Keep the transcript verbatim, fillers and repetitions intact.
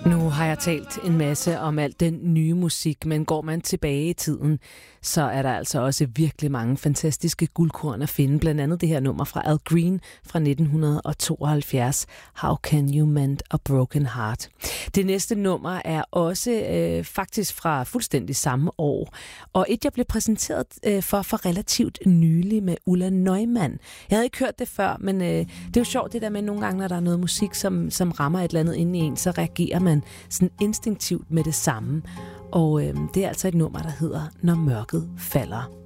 Nu har jeg talt en masse om alt den nye musik, men går man tilbage i tiden, så er der altså også virkelig mange fantastiske guldkorn at finde. Blandt andet det her nummer fra Al Green fra nitten tooghalvfjerds, How Can You Mend a Broken Heart. Det næste nummer er også øh, faktisk fra fuldstændig samme år, og et jeg blev præsenteret øh, for for relativt nylig med Ulla Neumann. Jeg havde ikke hørt det før, men øh, det er jo sjovt det der med nogle gange, når der er noget musik, som, som rammer et eller andet inde i en, så reagerer man sådan instinktivt med det samme. Og øh, det er altså et nummer, der hedder Når mørket falder.